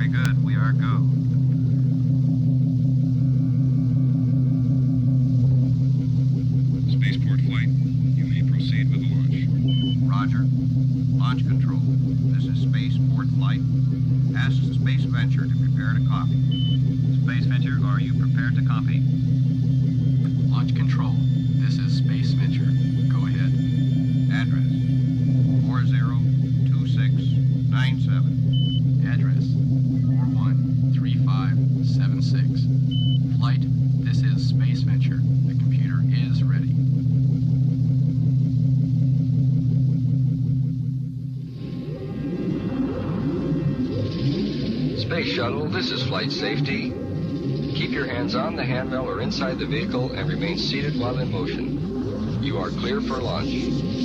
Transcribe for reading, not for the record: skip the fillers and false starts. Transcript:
Very good. We are go. Spaceport flight. You may proceed with the launch. Roger. Launch control. This is Spaceport flight. Ask Space Venture to prepare to copy. Space Venture, are you prepared to copy? Launch control. This is Space Venture. Go ahead. Address 402697. Address 413576. Flight, this is Space Venture. The computer is ready. Space Shuttle, this is Flight Safety. Keep your hands on the handrail or inside the vehicle and remain seated while in motion. You are clear for launch.